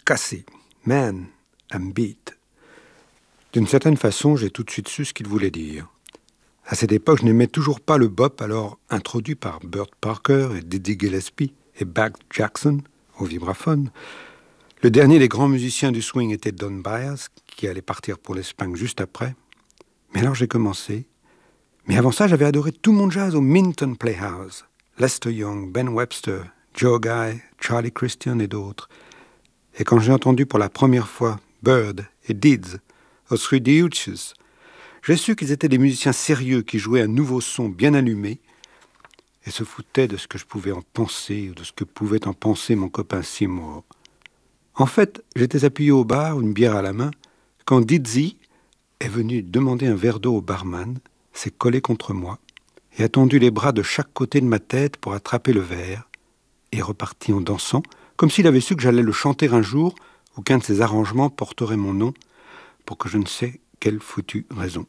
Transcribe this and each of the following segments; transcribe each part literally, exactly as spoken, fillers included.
cassé. Man, I'm beat. D'une certaine façon, j'ai tout de suite su ce qu'il voulait dire. À cette époque, je n'aimais toujours pas le bop, alors introduit par Burt Parker et Dizzy Gillespie et Bach Jackson au vibraphone. Le dernier des grands musiciens du swing était Don Byas, qui allait partir pour l'Espagne juste après. Mais alors j'ai commencé. Mais avant ça, j'avais adoré tout mon jazz au Minton Playhouse. Lester Young, Ben Webster, Joe Guy, Charlie Christian et d'autres. Et quand j'ai entendu pour la première fois Bird et Dids aux Three Deuces, j'ai su qu'ils étaient des musiciens sérieux qui jouaient un nouveau son bien allumé et se foutaient de ce que je pouvais en penser ou de ce que pouvait en penser mon copain Seymour. En fait, j'étais appuyé au bar, une bière à la main, quand Dizzy est venu demander un verre d'eau au barman, s'est collé contre moi et a tendu les bras de chaque côté de ma tête pour attraper le verre et reparti en dansant, comme s'il avait su que j'allais le chanter un jour ou qu'un de ses arrangements porterait mon nom pour que je ne sais quelle foutue raison.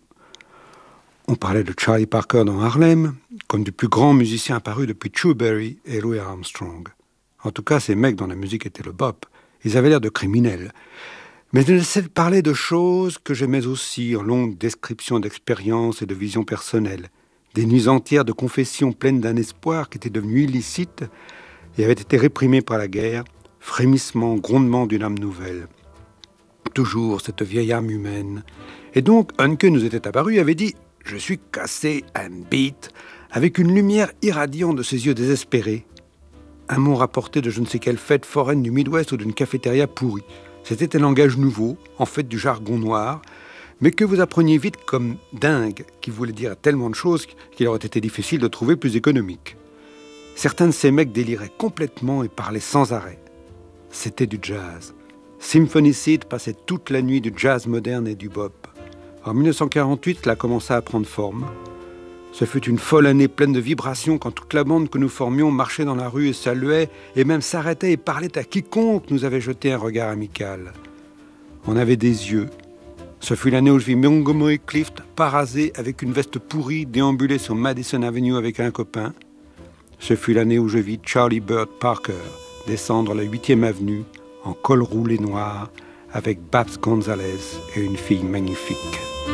On parlait de Charlie Parker dans Harlem comme du plus grand musicien apparu depuis Chu Berry et Louis Armstrong. En tout cas, ces mecs dont la musique était le bop, ils avaient l'air de criminels. Mais ils essaient de parler de choses que j'aimais aussi, en longues descriptions d'expériences et de visions personnelles. Des nuits entières de confessions pleines d'un espoir qui était devenu illicite et avait été réprimé par la guerre, frémissement, grondement d'une âme nouvelle. Toujours cette vieille âme humaine. Et donc, Hanke nous était apparu et avait dit « Je suis cassé, I'm beat », avec une lumière irradiante de ses yeux désespérés. Un mot rapporté de je ne sais quelle fête foraine du Midwest ou d'une cafétéria pourrie. C'était un langage nouveau, en fait du jargon noir, mais que vous appreniez vite comme dingue, qui voulait dire tellement de choses qu'il aurait été difficile de trouver plus économique. Certains de ces mecs déliraient complètement et parlaient sans arrêt. C'était du jazz. Symphony Sid passait toute la nuit du jazz moderne et du bop. En dix-neuf cent quarante-huit, cela commença à prendre forme. Ce fut une folle année pleine de vibrations quand toute la bande que nous formions marchait dans la rue et saluait, et même s'arrêtait et parlait à quiconque nous avait jeté un regard amical. On avait des yeux. Ce fut l'année où je vis Montgomery Clift, parasé avec une veste pourrie, déambuler sur Madison Avenue avec un copain. Ce fut l'année où je vis Charlie Bird Parker descendre la huitième avenue en col roulé noir avec Babs Gonzalez et une fille magnifique.